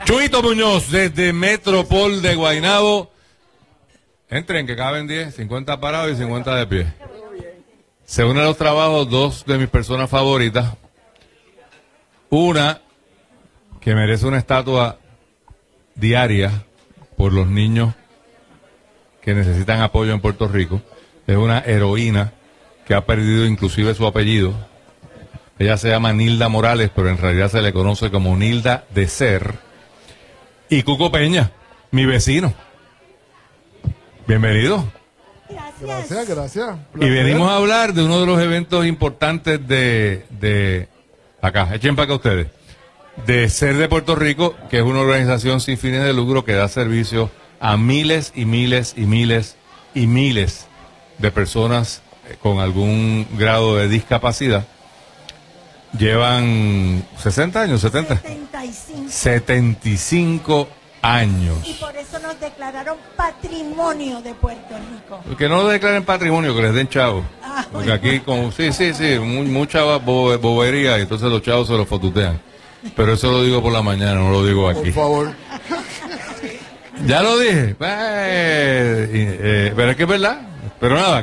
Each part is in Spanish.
Chuito Muñoz, desde Metropol de Guaynabo. Entren, que caben 10, 50 parados y 50 de pie. Se unen a los trabajos dos de mis personas favoritas. Una, que merece una estatua diaria por los niños que necesitan apoyo en Puerto Rico. Es una heroína que ha perdido inclusive su apellido. Ella se llama Nilda Morales, pero en realidad se le conoce como Nilda de Ser. Y Cuco Peña, mi vecino. Bienvenido. Gracias. Y venimos a hablar de uno de los eventos importantes de acá, echen para acá ustedes, de Ser de Puerto Rico, que es una organización sin fines de lucro que da servicio a miles y miles y miles y miles de personas con algún grado de discapacidad. Llevan 60 años, 70. 75 años. Y por eso nos declararon patrimonio de Puerto Rico. Que no lo declaren patrimonio, que les den chavos. Porque aquí, mucha bobería, y entonces los chavos se los fotutean. Pero eso lo digo por la mañana, no lo digo aquí. Por favor. Ya lo dije. Pero es que es verdad. Pero nada.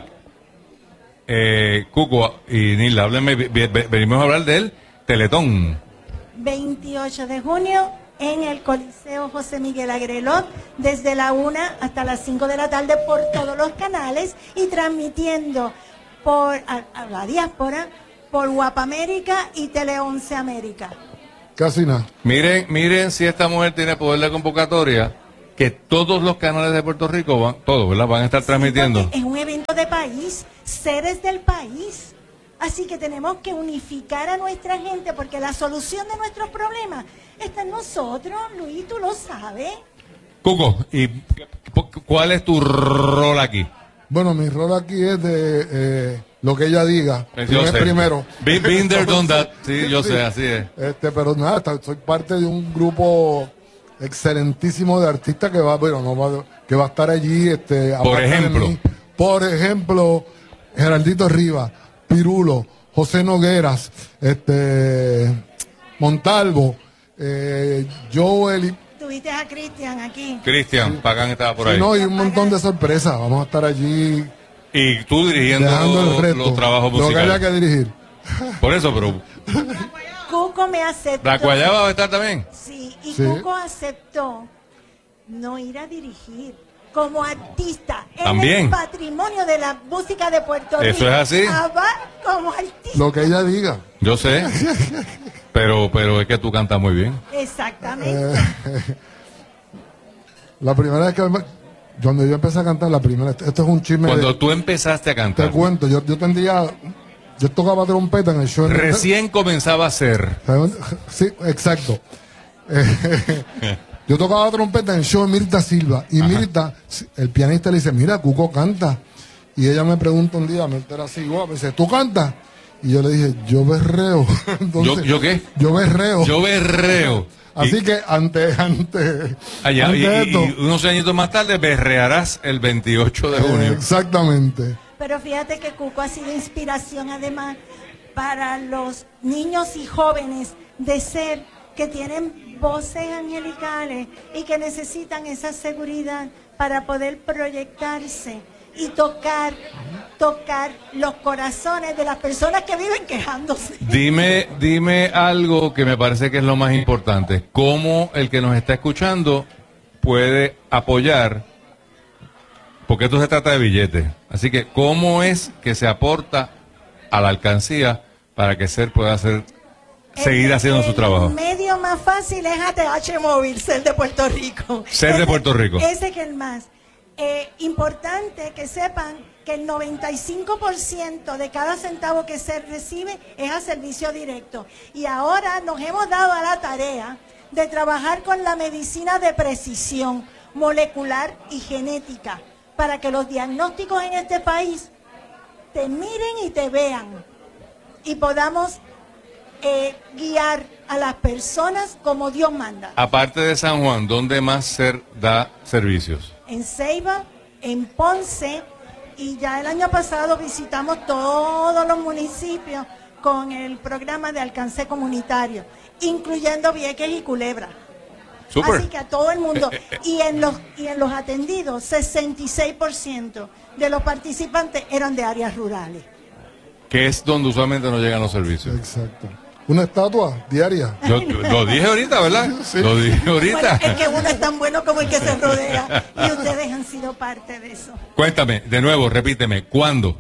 Cuco y Nilda, háblenme, venimos a hablar del Teletón. 28 de junio en el Coliseo José Miguel Agrelot, desde la 1 hasta las 5 de la tarde por todos los canales y transmitiendo por a la diáspora, por Guapamérica y Tele 11 América. Casi nada. Miren si esta mujer tiene poder de convocatoria, que todos los canales de Puerto Rico van a estar transmitiendo. Es un evento de país, seres del país. Así que tenemos que unificar a nuestra gente porque la solución de nuestros problemas está en nosotros, Luis, tú lo sabes. Cuco, ¿y cuál es tu rol aquí? Bueno, mi rol aquí es de lo que ella diga. Primero. Been there, done that. Sí, yo sé, así es. Pero nada, soy parte de un grupo excelentísimo de artistas que va a estar allí. Por ejemplo, Geraldito Rivas, Pirulo, José Nogueras, Montalvo, Joel. Tuviste a Cristian aquí. Cristian, Pagán estaba por ahí. Sí, no, y un montón de sorpresas. Vamos a estar allí. Y tú dirigiendo los trabajos musicales. Lo que haya que dirigir. Por eso, pero... Cuco me aceptó. ¿La Guayaba va a estar también? Sí, y Cuco aceptó no ir a dirigir. Como artista, también. En el patrimonio de la música de Puerto Rico. Eso es así. Como artista. Lo que ella diga. Yo sé. pero es que tú cantas muy bien. Exactamente. La primera vez cuando yo empecé a cantar, esto es un chisme. Cuando tú empezaste a cantar. Te cuento, yo tocaba trompeta en el show. Recién comenzaba a ser. Sí, exacto. Yo tocaba trompeta en el show de Mirta Silva. Y Mirta, el pianista, le dice, mira, Cuco canta. Y ella me pregunta un día, Mirta era así, me dice, ¿tú cantas? Y yo le dije, yo berreo. Entonces, ¿Yo qué? Yo berreo. Así que antes y unos añitos más tarde berrearás el 28 de junio. Exactamente. Pero fíjate que Cuco ha sido inspiración además para los niños y jóvenes de Ser que tienen voces angelicales y que necesitan esa seguridad para poder proyectarse y tocar los corazones de las personas que viven quejándose. Dime algo que me parece que es lo más importante. ¿Cómo el que nos está escuchando puede apoyar? Porque esto se trata de billetes. Así que, ¿cómo es que se aporta a la alcancía para que Ser pueda seguir haciendo su trabajo? El medio más fácil es ATH Móvil, Ser de Puerto Rico. Ser de Puerto Rico. Ese que es el más. Importante que sepan que el 95% de cada centavo que Ser recibe es a servicio directo. Y ahora nos hemos dado a la tarea de trabajar con la medicina de precisión molecular y genética para que los diagnósticos en este país te miren y te vean y podamos guiar a las personas como Dios manda. Aparte de San Juan, ¿dónde más Ser da servicios? En Ceiba, en Ponce, y ya el año pasado visitamos todos los municipios con el programa de alcance comunitario, incluyendo Vieques y Culebra. Super. Así que a todo el mundo. Y en los atendidos, 66% de los participantes eran de áreas rurales. Que es donde usualmente no llegan los servicios. Exacto. Una estatua diaria. Lo dije ahorita, ¿verdad? Sí. Lo dije ahorita. Bueno, es que uno es tan bueno como el que se rodea. Y ustedes han sido parte de eso. Cuéntame, de nuevo, repíteme, ¿cuándo?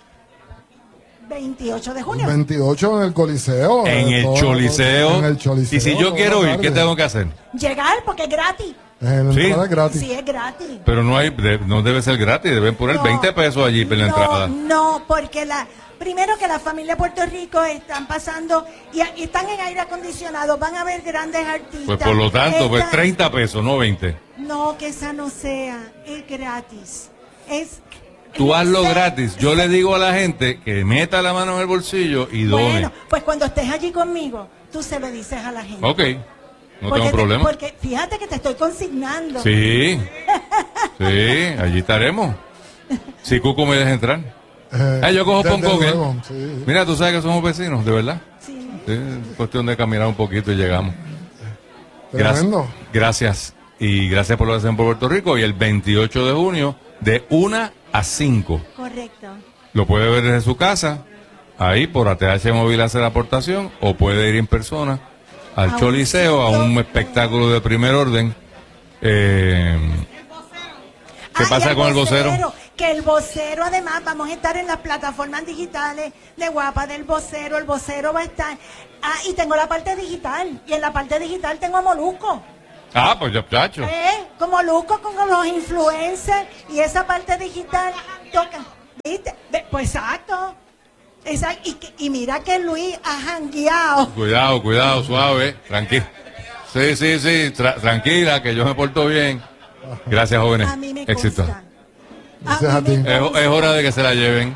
28 de junio. 28 en el Coliseo. En el Choliseo. En el Choliseo. Y si yo quiero ir, ¿qué tengo que hacer? Llegar porque es gratis. En Sí. entrada gratis. Sí, es gratis. Pero no debe ser gratis, deben poner No, 20 pesos allí por la entrada. No, porque primero que la familia de Puerto Rico están pasando y están en aire acondicionado, van a ver grandes artistas. Pues por lo tanto, pues 30 pesos, no 20. No, que esa no sea, es gratis. Tú hazlo gratis. Yo le digo a la gente que meta la mano en el bolsillo y done. Bueno, pues cuando estés allí conmigo, tú se lo dices a la gente. Ok, no tengo problema. Porque fíjate que te estoy consignando. Sí, allí estaremos. Si Cuco me deja entrar. Yo cojo desde Ponco bien. luego, sí. Mira, tú sabes que somos vecinos, ¿de verdad? Sí. Sí, es cuestión de caminar un poquito y llegamos. Tremendo. Gracias. Y gracias por lo que hacen por Puerto Rico. Y el 28 de junio, de 1 a 5. Correcto. Lo puede ver desde su casa, ahí por ATH Móvil hace la aportación, o puede ir en persona al Choliseo a un espectáculo de primer orden. ¿Qué pasa con el vocero? Que el vocero, además, vamos a estar en las plataformas digitales de Guapa del vocero. El vocero va a estar. Y tengo la parte digital. Y en la parte digital tengo a Molusco. Pues ya, chacho. Con Molusco, con los influencers. Y esa parte digital toca. ¿Viste? Pues exacto. Y mira que Luis ha jangueado. Cuidado, suave, tranquila. Sí, tranquila, que yo me porto bien. Gracias, jóvenes. A mí me Éxito. consta. Gracias a ti. Es hora de que se la lleven.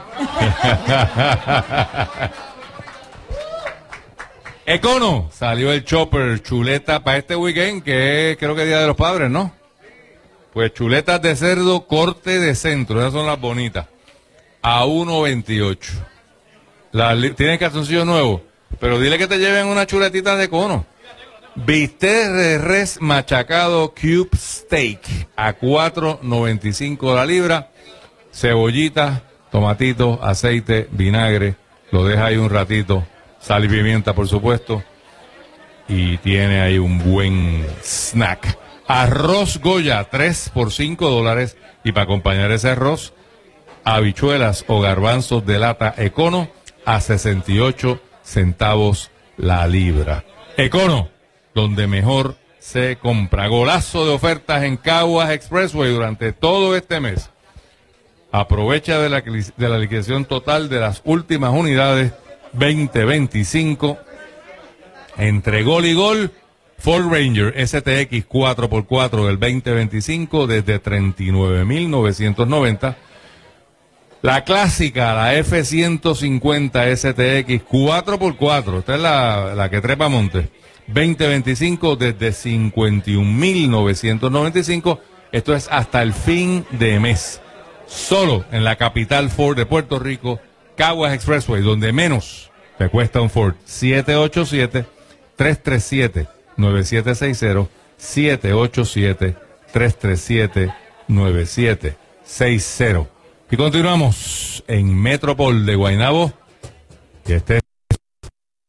Econo, salió el chopper, chuleta para este weekend, que es, creo que Día de los Padres, ¿no? Pues chuletas de cerdo, corte de centro, esas son las bonitas. A 1.28. Tienen calzoncillo nuevo, pero dile que te lleven una chuletita de Econo. Bistec de res machacado cube steak a 4.95 la libra. Cebollita, tomatito, aceite, vinagre. Lo deja ahí un ratito. Sal y pimienta, por supuesto. Y tiene ahí un buen snack. Arroz Goya, 3 por $5. Y para acompañar ese arroz, habichuelas o garbanzos de lata Econo a 68 centavos la libra. Econo, donde mejor se compra. Golazo de ofertas en Caguas Expressway durante todo este mes. Aprovecha de la liquidación total de las últimas unidades 2025. Entre gol y gol, Ford Ranger STX 4x4 del 2025 desde $39,990. La clásica, la F-150 STX 4x4, esta es la que trepa monte, 2025 desde $51,995. Esto es hasta el fin de mes. Solo en la capital Ford de Puerto Rico, Caguas Expressway, donde menos te cuesta un Ford. 787-337-9760, 787-337-9760. Y continuamos en Metropol de Guaynabo. Y este